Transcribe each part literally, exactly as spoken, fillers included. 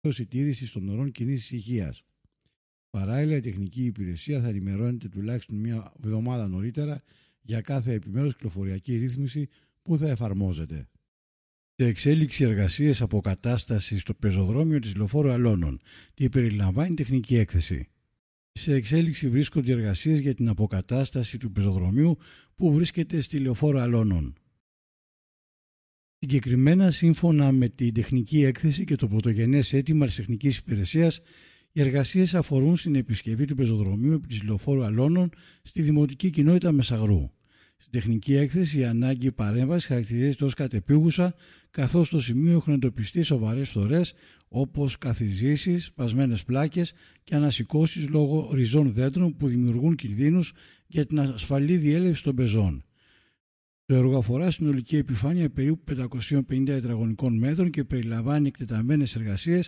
συντήρηση των ορών κοινής ησυχίας. Παράλληλα, η τεχνική υπηρεσία θα ενημερώνεται τουλάχιστον μία εβδομάδα νωρίτερα για κάθε επιμέρους κυκλοφοριακή ρύθμιση που θα εφαρμόζεται. Σε εξέλιξη εργασίες αποκατάσταση στο πεζοδρόμιο της Λεωφόρου Αλώνων. Τι περιλαμβάνει τεχνική έκθεση. Σε εξέλιξη βρίσκονται εργασίες για την αποκατάσταση του πεζοδρομίου που βρίσκεται στη Λεωφόρο Αλώνων. Συγκεκριμένα, σύμφωνα με την τεχνική έκθεση και το πρωτογενές αίτημα της τεχνικής υπηρεσίας, οι εργασίες αφορούν στην επισκευή του πεζοδρομίου επί της Λεωφόρου Αλώνων στη Δημοτική Κοινότητα Μεσαγρού. Στην τεχνική έκθεση, η ανάγκη παρέμβαση χαρακτηρίζεται ως κατεπίγουσα, καθώς στο σημείο έχουν εντοπιστεί σοβαρές φθορές όπως καθιζήσεις, σπασμένες πλάκες και ανασηκώσεις λόγω ριζών δέντρων που δημιουργούν κινδύνους για την ασφαλή διέλευση των πεζών. Το έργο αφορά συνολική επιφάνεια περίπου πεντακόσια πενήντα τετραγωνικών μέτρων και περιλαμβάνει εκτεταμένες εργασίες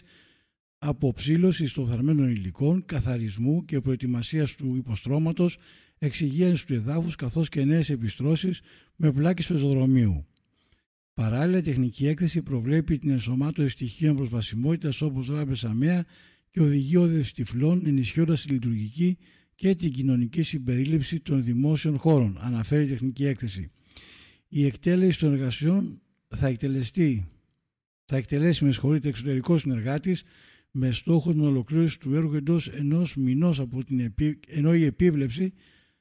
αποψήλωση των φθαρμένων υλικών, καθαρισμού και προετοιμασίας του υποστρώματος, εξυγίανση του εδάφους καθώς και νέες επιστρώσεις με πλάκες πεζοδρομίου. Παράλληλα, η τεχνική έκθεση προβλέπει την ενσωμάτωση στοιχείων προσβασιμότητας όπως ράμπες αμαία και οδηγία όδευσης τυφλών, ενισχύοντας τη λειτουργική και την κοινωνική συμπερίληψη των δημόσιων χώρων, αναφέρει η τεχνική έκθεση. Η εκτέλεση των εργασιών θα εκτελεστεί, θα εκτελέσει με συγχωρείτε εξωτερικός συνεργάτης με στόχο την ολοκλήρωση του έργου εντός ενός μηνός από την επί... ενώ η επίβλεψη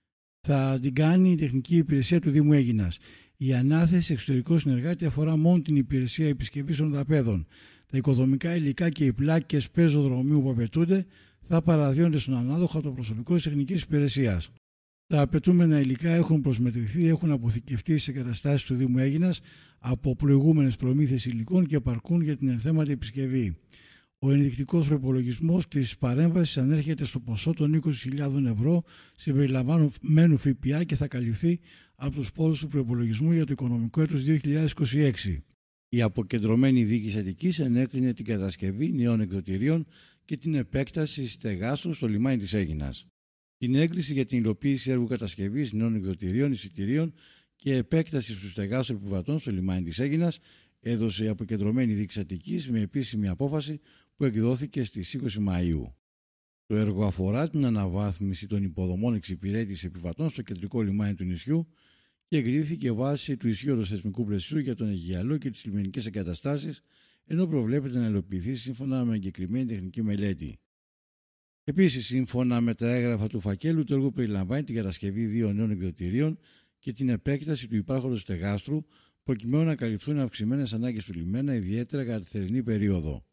θα την κάνει η τεχνική υπηρεσία του Δήμου Αίγινας. Η ανάθεση εξωτερικού συνεργάτη αφορά μόνο την υπηρεσία επισκευής των δαπέδων. Τα οικοδομικά υλικά και οι πλάκες πεζοδρομίου που απαιτούνται θα παραδίδονται στον ανάδοχο από το προσωπικό της τεχνικής υπηρεσίας. Τα απαιτούμενα υλικά έχουν προσμετρηθεί, έχουν αποθηκευτεί σε εγκαταστάσεις του Δήμου Αίγινας από προηγούμενες προμήθειες υλικών και επαρκούν για την ενθέματη επισκευή. Ο ενδεικτικός προϋπολογισμός της παρέμβασης ανέρχεται στο ποσό των είκοσι χιλιάδες ευρώ συμπεριλαμβανομένου ΦΠΑ και θα καλυφθεί από τους πόρους του προϋπολογισμού για το οικονομικό έτος δύο χιλιάδες είκοσι έξι. Η αποκεντρωμένη διοίκηση Αττικής ενέκρινε την κατασκευή νέων εκδοτηρίων και την επέκταση στεγάστρου στο λιμάνι της Αίγινας. Την έγκριση για την υλοποίηση έργου κατασκευής νέων εκδοτηρίων, εισιτηρίων και επέκταση του στεγάστρου επιβατών στο λιμάνι της Αίγινας έδωσε η αποκεντρωμένη διοίκηση Αττικής με επίσημη απόφαση που εκδόθηκε στις είκοσι Μαΐου. Το έργο αφορά την αναβάθμιση των υποδομών εξυπηρέτησης επιβατών στο κεντρικό λιμάνι του νησιού και εγκρίθηκε βάσει του ισχύοντος θεσμικού πλαισίου για τον Αιγιαλό και τις λιμενικές εγκαταστάσεις, ενώ προβλέπεται να υλοποιηθεί σύμφωνα με εγκεκριμένη τεχνική μελέτη. Επίσης, σύμφωνα με τα έγγραφα του φακέλου, το έργο περιλαμβάνει την κατασκευή δύο νέων εκδοτηρίων και την επέκταση του υπάρχοντος στεγάστρου, προκειμένου να καλυφθούν αυξημένες ανάγκες του λιμένα, ιδιαίτερα κατά τη θερινή περίοδο.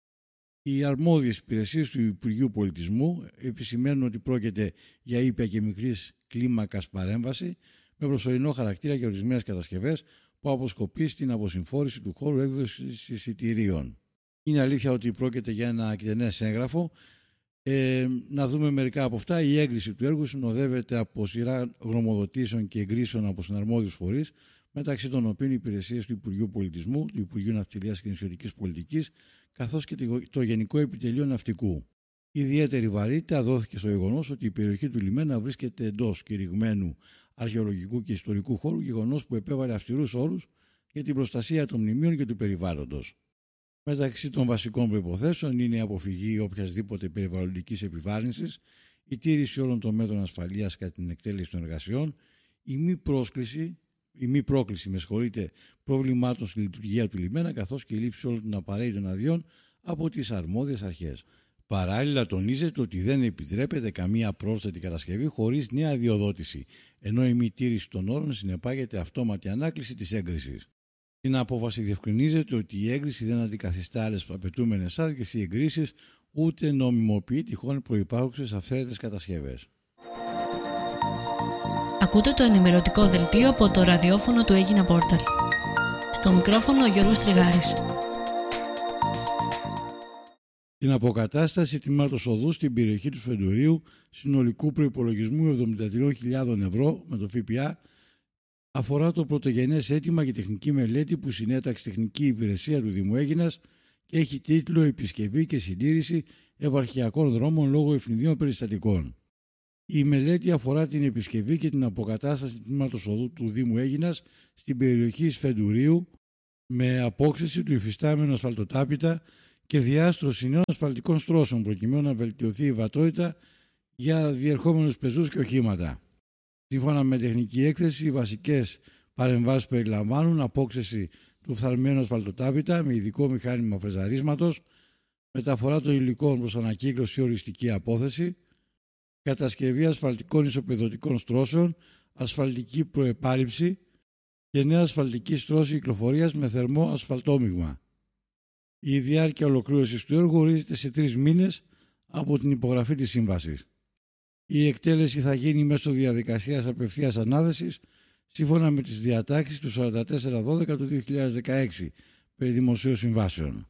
Οι αρμόδιες υπηρεσίες του Υπουργείου Πολιτισμού επισημαίνουν ότι πρόκειται για ήπια και μικρής κλίμακας παρέμβαση με προσωρινό χαρακτήρα για ορισμένες κατασκευές που αποσκοπεί στην αποσυμφόρηση του χώρου έκδοσης εισιτηρίων. Είναι αλήθεια ότι πρόκειται για ένα εκτενές έγγραφο. Ε, να δούμε μερικά από αυτά. Η έγκριση του έργου συνοδεύεται από σειρά γνωμοδοτήσεων και εγκρίσεων από συναρμόδιους φορείς, μεταξύ των οποίων οι υπηρεσίες του Υπουργείου Πολιτισμού, του Υπουργείου Ναυτιλίας και Νησιωτικής Πολιτικής, καθώς και το Γενικό Επιτελείο Ναυτικού. Ιδιαίτερη βαρύτητα δόθηκε στο γεγονός ότι η περιοχή του λιμένα βρίσκεται εντός κηρυγμένου αρχαιολογικού και ιστορικού χώρου, γεγονός που επέβαλε αυστηρούς όρους για την προστασία των μνημείων και του περιβάλλοντος. Μεταξύ των βασικών προϋποθέσεων είναι η αποφυγή οποιασδήποτε περιβαλλοντικής επιβάρυνσης, η τήρηση όλων των μέτρων ασφαλείας κατά την εκτέλεση των εργασιών, η μη πρόσκληση. Η μη πρόκληση με συγχωρείτε, προβλημάτων στη λειτουργία του λιμένα, καθώς και η λήψη όλων των απαραίτητων αδειών από τις αρμόδιες αρχές. Παράλληλα, τονίζεται ότι δεν επιτρέπεται καμία πρόσθετη κατασκευή χωρίς νέα αδειοδότηση, ενώ η μη τήρηση των όρων συνεπάγεται αυτόματη ανάκληση της έγκρισης. Στην απόφαση διευκρινίζεται ότι η έγκριση δεν αντικαθιστά άλλες απαιτούμενες άδειες ή εγκρίσεις, ούτε νομιμοποιεί τυχόν προϋπάρχουσες αυθαίρετες κατασκευές. Ακούτε το ενημερωτικό δελτίο από το ραδιόφωνο του Αίγινα Πόρταλ. Στο μικρόφωνο ο Γιώργος Τριγάρης. Την αποκατάσταση τμήματος οδού στην περιοχή του Σφεντουρίου συνολικού προϋπολογισμού εβδομήντα τρεις χιλιάδες ευρώ με το ΦΠΑ αφορά το πρωτογενές αίτημα και τεχνική μελέτη που συνέταξε τεχνική υπηρεσία του Δήμου Αίγινας και έχει τίτλο «Επισκευή και συντήρηση ευαρχιακών δρόμων λόγω ευνηδίων περιστατικών». Η μελέτη αφορά την επισκευή και την αποκατάσταση τμήματος οδού του Δήμου Αίγινας στην περιοχή Σφεντουρίου με απόκριση του υφιστάμενου ασφαλτοτάπητα και διάστρωση νέων ασφαλτικών στρώσεων προκειμένου να βελτιωθεί η βατότητα για διερχόμενους πεζούς και οχήματα. Σύμφωνα με τεχνική έκθεση, οι βασικές παρεμβάσεις περιλαμβάνουν απόξεση του φθαρμένου ασφαλτοτάπητα με ειδικό μηχάνημα φρεζαρίσματος, μεταφορά των υλικών προς ανακύκλωση ή οριστική απόθεση, κατασκευή ασφαλτικών ισοπεδωτικών στρώσεων, ασφαλτική προεπάλυψη και νέα ασφαλτική στρώση κυκλοφορίας με θερμό ασφαλτόμειγμα. Η διάρκεια ολοκλήρωσης του έργου ορίζεται σε τρεις μήνες από την υπογραφή της σύμβασης. Η εκτέλεση θα γίνει μέσω διαδικασίας απευθείας ανάθεσης σύμφωνα με τις διατάξεις του σαράντα τέσσερα δώδεκα του δύο χιλιάδες δεκαέξι περί δημοσίων συμβάσεων.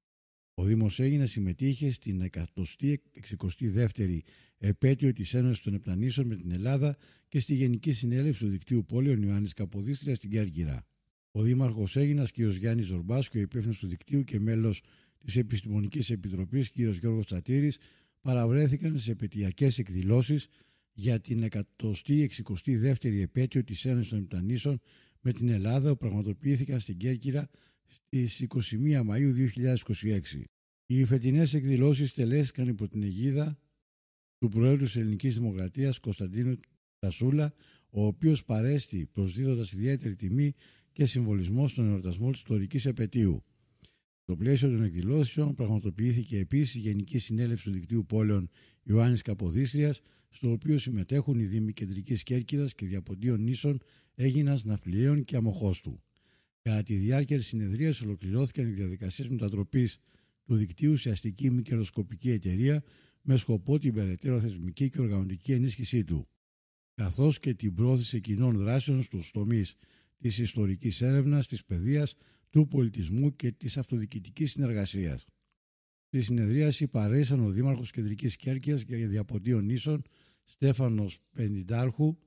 Ο Δήμος Αίγινας συμμετείχε στην εκατοστή εξηκοστή δεύτερη επέτειο της Ένωσης των Επτανήσεων με την Ελλάδα και στη Γενική Συνέλευση του Δικτύου Πόλεων Ιωάννης Καποδίστριας στην Κέρκυρα. Ο Δήμαρχος Αίγινας, κ. Γιάννης Ζορμπάς, και ο υπεύθυνος του δικτύου και μέλος της Επιστημονικής Επιτροπής, κ. Γιώργος Τσατήρης, παραβρέθηκαν σε επαιτειακές εκδηλώσεις για την εκατοστή εξηκοστή δεύτερη επέτειο της Ένωσης των Επτανήσεων με την Ελλάδα, που πραγματοποιήθηκαν στην Κέρκυρα στις είκοσι μία Μαΐου δύο χιλιάδες είκοσι έξι. Οι φετινές εκδηλώσεις τελέστηκαν υπό την αιγίδα του Προέδρου της Ελληνικής Δημοκρατίας Κωνσταντίνου Τασούλα, ο οποίος παρέστη προσδίδοντας ιδιαίτερη τιμή και συμβολισμό στον εορτασμό της ιστορικής επετείου. Στο πλαίσιο των εκδηλώσεων πραγματοποιήθηκε επίσης η Γενική Συνέλευση του Δικτύου Πόλεων Ιωάννης Καποδίστριας, στο οποίο συμμετέχουν οι Δήμοι Κεντρικής Κέρκυρας και Διαποντίων Νήσων, Αίγινας, Ναυπλιαίων και Αμοχώστου. Κατά τη διάρκεια της συνεδρίας ολοκληρώθηκαν οι διαδικασίες μετατροπής του δικτύου σε αστική μη κερδοσκοπική εταιρεία με σκοπό την περαιτέρω θεσμική και οργανωτική ενίσχυσή του, καθώς και την πρόθεση κοινών δράσεων στους τομείς της ιστορικής έρευνας, της παιδείας, του πολιτισμού και της αυτοδιοικητικής συνεργασίας. Στη συνεδρίαση παρέσαν ο Δήμαρχος Κεντρικής Κέρκυρας και Διαποντίων Νήσων Στέφανος Πεντιντάρχου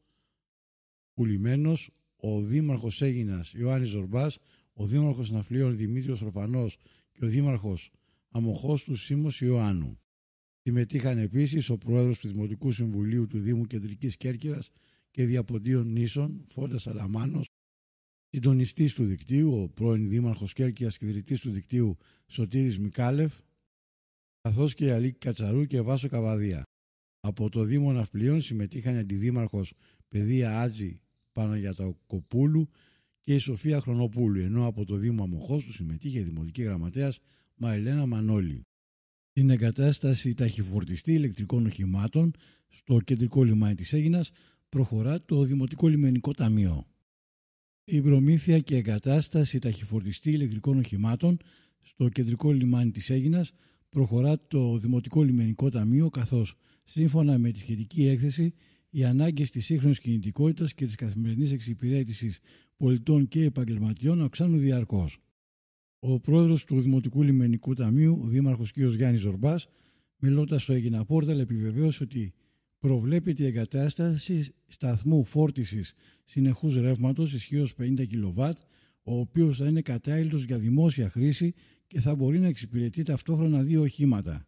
Πουλημένος, ο Δήμαρχος Αίγινας Ιωάννης Ζορμπάς, ο Δήμαρχος Ναυπλιαίων Δημήτριος Ροφανός και ο Δήμαρχος Αμοχώστου Σίμος Ιωάννου. Συμμετείχαν επίσης ο Πρόεδρος του Δημοτικού Συμβουλίου του Δήμου Κεντρικής Κέρκυρας και Διαποντίων Νήσων Φώντας Αλαμάνος, συντονιστής του δικτύου, ο πρώην Δήμαρχος Κέρκυρας και ιδρυτής του δικτύου Σωτήρης Μικάλεφ, καθώς και η Αλίκη Κατσαρού και Βάσο Καβαδία. Από το Δήμο Ναυπλιών συμμετείχαν η Αντιδήμαρχος Παιδεία Άτζη Παναγιατοκοπούλου και η Σοφία Χρονοπούλου, ενώ από το Δήμο Αμοχώστου συμμετείχε η Δημοτική Γραμματέας Μαριλένα Μανώλη. Στην εγκατάσταση ταχυφορτιστή ηλεκτρικών οχημάτων στο κεντρικό λιμάνι της Αίγινας προχωρά το Δημοτικό Λιμενικό Ταμείο. Η προμήθεια και εγκατάσταση ταχυφορτιστή ηλεκτρικών οχημάτων στο κεντρικό λιμάνι της Αίγινας προχωρά το Δημοτικό Λιμενικό Ταμείο, καθώς σύμφωνα με τη σχετική έκθεση οι ανάγκες της σύγχρονης κινητικότητας και της καθημερινής εξυπηρέτησης πολιτών και επαγγελματιών αυξάνουν διαρκώς. Ο πρόεδρος του Δημοτικού Λιμενικού Ταμείου, ο Δήμαρχος κ. Γιάννης Ζορμπάς, μιλώντας στο Αίγινα Πόρταλ, επιβεβαίωσε ότι προβλέπεται η εγκατάσταση σταθμού φόρτισης συνεχούς ρεύματος ισχύως πενήντα κιλοβάτ, ο οποίος θα είναι κατάλληλος για δημόσια χρήση και θα μπορεί να εξυπηρετεί ταυτόχρονα δύο οχήματα.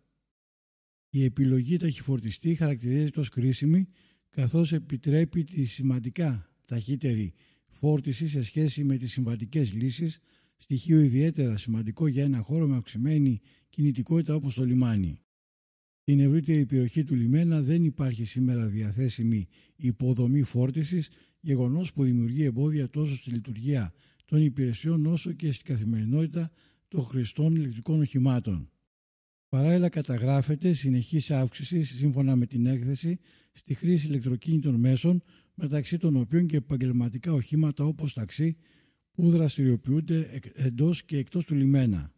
Η επιλογή ταχυφορτιστή χαρακτηρίζεται ως κρίσιμη, καθώς επιτρέπει τη σημαντικά ταχύτερη φόρτιση σε σχέση με τις συμβατικές λύσεις, στοιχείο ιδιαίτερα σημαντικό για ένα χώρο με αυξημένη κινητικότητα όπως το λιμάνι. Στην ευρύτερη περιοχή του λιμένα δεν υπάρχει σήμερα διαθέσιμη υποδομή φόρτισης, γεγονός που δημιουργεί εμπόδια τόσο στη λειτουργία των υπηρεσιών όσο και στην καθημερινότητα των χρηστών ηλεκτρικών οχημάτων. Παράλληλα, καταγράφεται συνεχής αύξηση σύμφωνα με την έκθεση στη χρήση ηλεκτροκίνητων μέσων, μεταξύ των οποίων και επαγγελματικά οχήματα όπως ταξί που δραστηριοποιούνται εντός και εκτός του λιμένα.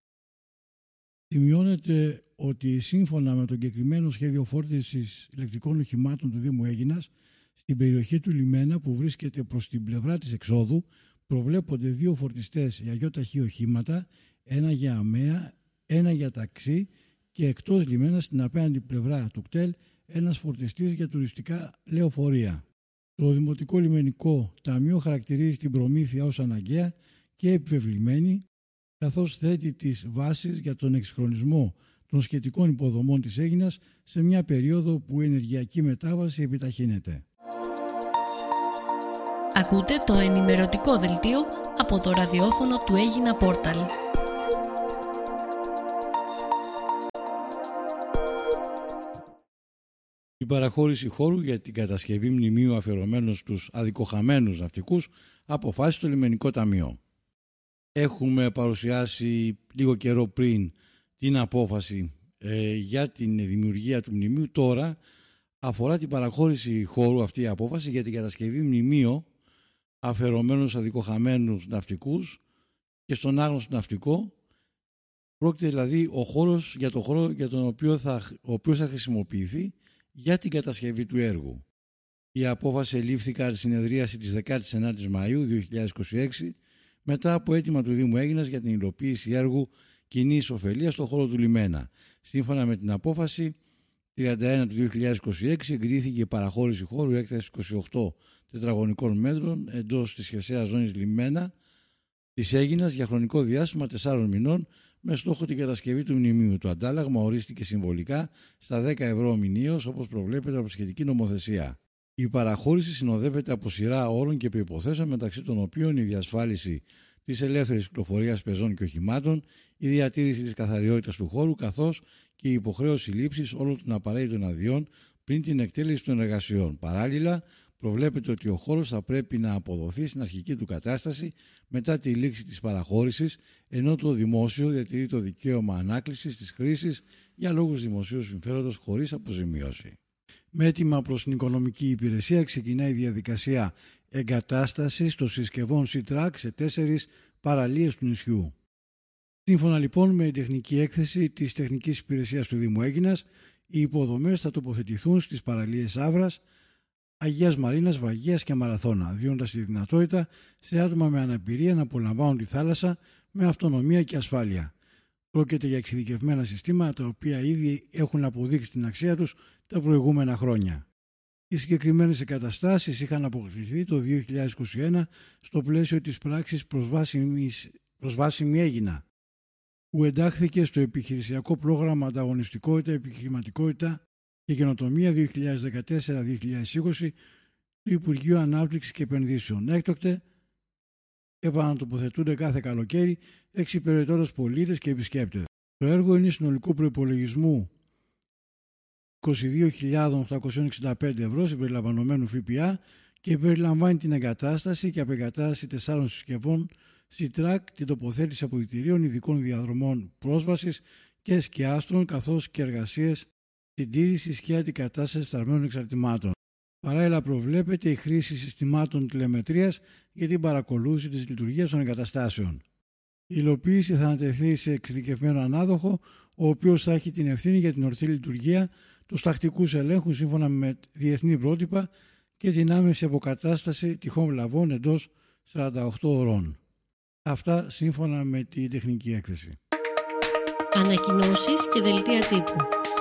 Σημειώνεται ότι σύμφωνα με το εγκεκριμένο σχέδιο φόρτισης ηλεκτρικών οχημάτων του Δήμου Αίγινας, στην περιοχή του λιμένα που βρίσκεται προς την πλευρά της εξόδου προβλέπονται δύο φορτιστές για γιοταχή οχήματα, ένα για αμαία, ένα για ταξί και εκτός λιμένα στην απέναντι πλευρά του κτέλ ένας φορτιστής για τουριστικά λεωφορεία. Το Δημοτικό Λιμενικό Ταμείο χαρακτηρίζει την προμήθεια ως αναγκαία και επιβεβλημένη, καθώς θέτει τις βάσεις για τον εξυγχρονισμό των σχετικών υποδομών της Αίγινας σε μια περίοδο που η ενεργειακή μετάβαση επιταχύνεται. Ακούτε το ενημερωτικό δελτίο από το ραδιόφωνο του Αίγινα Πόρταλ. Η παραχώρηση χώρου για την κατασκευή μνημείου αφιερωμένου στους αδικοχαμένους ναυτικούς αποφάσισε το Λιμενικό Ταμείο. Έχουμε παρουσιάσει λίγο καιρό πριν την απόφαση ε, για την δημιουργία του μνημείου. Τώρα αφορά την παραχώρηση χώρου αυτή η απόφαση για την κατασκευή μνημείου αφιερωμένου στους αδικοχαμένους ναυτικούς και στον άγνωστο ναυτικό. Πρόκειται δηλαδή ο χώρος για τον χώρο για τον οποίο θα, ο οποίος θα χρησιμοποιηθεί για την κατασκευή του έργου. Η απόφαση ελήφθη κατά τη συνεδρίαση της δεκάτης ενάτης Μαΐου δύο χιλιάδες είκοσι έξι μετά από αίτημα του Δήμου Αίγινας για την υλοποίηση έργου κοινής ωφελίας στον χώρο του λιμένα. Σύμφωνα με την απόφαση τριάντα ένα του δύο χιλιάδες είκοσι έξι εγκρίθηκε η παραχώρηση χώρου έκτασης είκοσι οκτώ τετραγωνικών μέτρων εντός της χερσαίας ζώνης λιμένα της Αίγινας για χρονικό διάστημα τεσσάρων μηνών με στόχο την κατασκευή του μνημείου. Το αντάλλαγμα ορίστηκε συμβολικά στα δέκα ευρώ μηνίως όπως προβλέπεται από σχετική νομοθεσία. Η παραχώρηση συνοδεύεται από σειρά όρων και προϋποθέσεων μεταξύ των οποίων η διασφάλιση της ελεύθερης κυκλοφορίας πεζών και οχημάτων, η διατήρηση της καθαριότητας του χώρου καθώς και η υποχρέωση λήψης όλων των απαραίτητων αδειών πριν την εκτέλεση των εργασιών. Παράλληλα, προβλέπεται ότι ο χώρος θα πρέπει να αποδοθεί στην αρχική του κατάσταση μετά τη λήξη της παραχώρησης, ενώ το δημόσιο διατηρεί το δικαίωμα ανάκλησης της χρήσης για λόγους δημοσίου συμφέροντος χωρίς αποζημίωση. Με αίτημα προς την οικονομική υπηρεσία ξεκινάει η διαδικασία εγκατάστασης των συσκευών C-Track σε τέσσερις παραλίες του νησιού. Σύμφωνα λοιπόν με την τεχνική έκθεση της Τεχνικής Υπηρεσίας του Δήμου Αίγινας, οι υποδομές θα τοποθετηθούν στις παραλίες Αύρας, Αγίας Μαρίνας, Βαγίας και Μαραθώνα, δίνοντας τη δυνατότητα σε άτομα με αναπηρία να απολαμβάνουν τη θάλασσα με αυτονομία και ασφάλεια. Πρόκειται για εξειδικευμένα συστήματα τα οποία ήδη έχουν αποδείξει την αξία τους τα προηγούμενα χρόνια. Οι συγκεκριμένες εγκαταστάσεις είχαν αποκτηθεί το δύο χιλιάδες είκοσι ένα στο πλαίσιο της πράξης Προσβάσιμη Αίγινα, που εντάχθηκε στο επιχειρησιακό πρόγραμμα Ανταγωνιστικότητα, Επιχειρηματικότητα και Καινοτομία δύο χιλιάδες δεκατέσσερα δύο χιλιάδες είκοσι του Υπουργείου Ανάπτυξης και Επενδύσεων. Έκτοτε επανατοποθετούνται κάθε καλοκαίρι εξυπηρετώντας πολίτες και επισκέπτες. Το έργο είναι συνολικού προϋπολογισμού είκοσι δύο χιλιάδες οκτακόσια εξήντα πέντε ευρώ συμπεριλαμβανομένου ΦΠΑ και περιλαμβάνει την εγκατάσταση και απεγκατάσταση τεσσάρων συσκευών C-Track, την τοποθέτηση αποδυτηρίων ειδικών διαδρομών πρόσβασης και σκιάστρων καθώς και εργασίες συντήρησης και αντικατάστασης φθαρμένων εξαρτημάτων. Παράλληλα προβλέπεται η χρήση συστημάτων τηλεμετρίας για την παρακολούθηση της λειτουργίας των εγκαταστάσεων. Η υλοποίηση θα ανατεθεί σε εξειδικευμένο ανάδοχο, ο οποίος θα έχει την ευθύνη για την ορθή λειτουργία, τους τακτικούς ελέγχους σύμφωνα με διεθνή πρότυπα και την άμεση αποκατάσταση τυχών βλαβών εντός σαράντα οκτώ ωρών. Αυτά σύμφωνα με τη τεχνική έκθεση. Ανακοινώσεις και δελτία τύπου.